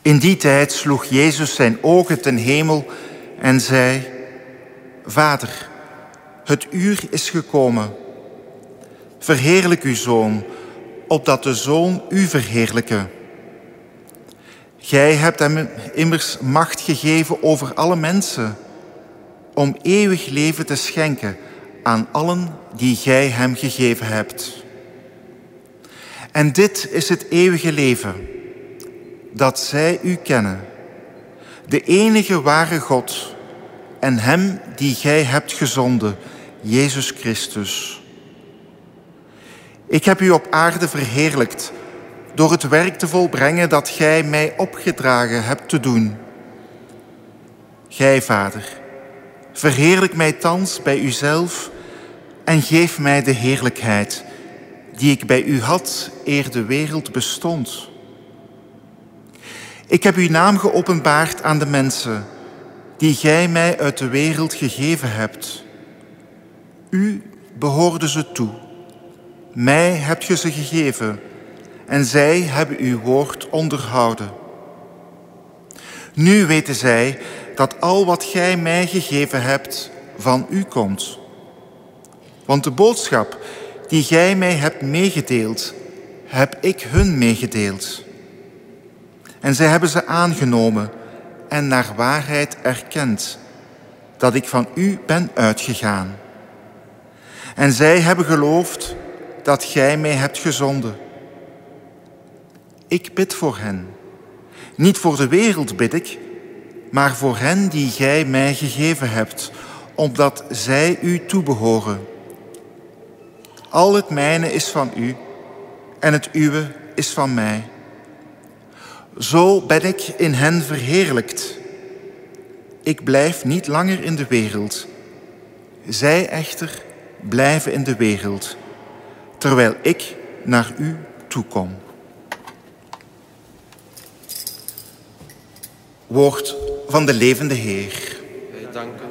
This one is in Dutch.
In die tijd sloeg Jezus zijn ogen ten hemel en zei: Vader, het uur is gekomen. Verheerlijk uw Zoon, opdat de Zoon u verheerlijke. Gij hebt hem immers macht gegeven over alle mensen, om eeuwig leven te schenken aan allen die gij hem gegeven hebt. En dit is het eeuwige leven, dat zij u kennen, de enige ware God en hem die gij hebt gezonden, Jezus Christus. Ik heb u op aarde verheerlijkt door het werk te volbrengen dat gij mij opgedragen hebt te doen. Gij, Vader, verheerlijk mij thans bij uzelf en geef mij de heerlijkheid die ik bij u had eer de wereld bestond. Ik heb uw naam geopenbaard aan de mensen die gij mij uit de wereld gegeven hebt. U behoorde ze toe. Mij hebt ge ze gegeven en zij hebben uw woord onderhouden. Nu weten zij dat al wat gij mij gegeven hebt van u komt. Want de boodschap die gij mij hebt meegedeeld, heb ik hun meegedeeld. En zij hebben ze aangenomen en naar waarheid erkend dat ik van u ben uitgegaan. En zij hebben geloofd dat gij mij hebt gezonden. Ik bid voor hen. Niet voor de wereld bid ik, maar voor hen die gij mij gegeven hebt, omdat zij u toebehoren. Al het mijne is van u en het uwe is van mij. Zo ben ik in hen verheerlijkt. Ik blijf niet langer in de wereld. Zij echter blijven in de wereld, terwijl ik naar u toekom. Woord van de levende Heer. Wij danken